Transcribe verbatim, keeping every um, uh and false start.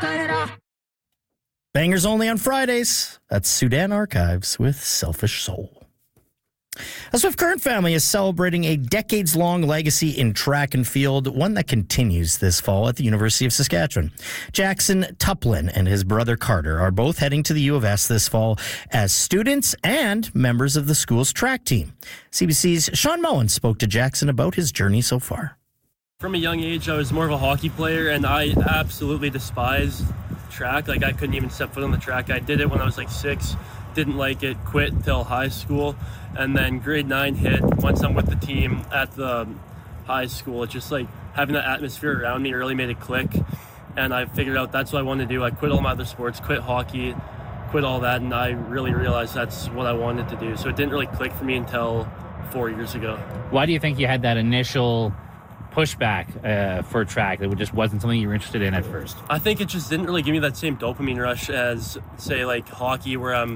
Bangers only on Fridays. That's Sudan Archives with Selfish Soul. A Swift Current family is celebrating a decades-long legacy in track and field, one that continues this fall at the University of Saskatchewan. Jackson Tuplin and his brother Carter are both heading to the U of S this fall as students and members of the school's track team. C B C's Sean Mullen spoke to Jackson about his journey so far. From a young age, I was more of a hockey player, and I absolutely despised track. Like, I couldn't even step foot on the track. I did it when I was like six. Didn't like it, quit till high school, and then grade nine hit. Once I'm with the team at the high school, it's just like having that atmosphere around me really made it click, and I figured out that's what I wanted to do. I quit all my other sports, quit hockey, quit all that, and I really realized that's what I wanted to do. So it didn't really click for me until four years ago. Why do you think you had that initial pushback uh, for track that just wasn't something you were interested in at first? I think it just didn't really give me that same dopamine rush as, say, like hockey, where I'm